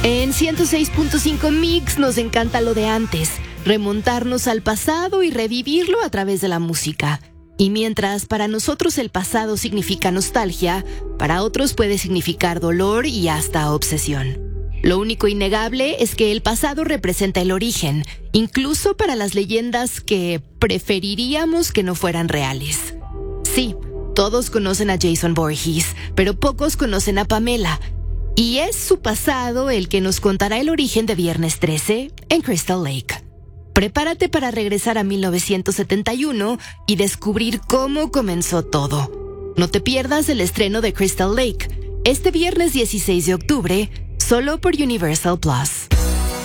En 106.5 Mix nos encanta lo de antes, remontarnos al pasado y revivirlo a través de la música. Y mientras para nosotros el pasado significa nostalgia, para otros puede significar dolor y hasta obsesión. Lo único innegable es que el pasado representa el origen, incluso para las leyendas que preferiríamos que no fueran reales. Sí, todos conocen a Jason Voorhees, pero pocos conocen a Pamela. Y es su pasado el que nos contará el origen de Viernes 13 en Crystal Lake. Prepárate para regresar a 1971 y descubrir cómo comenzó todo. No te pierdas el estreno de Crystal Lake, este viernes 16 de octubre, solo por Universal Plus.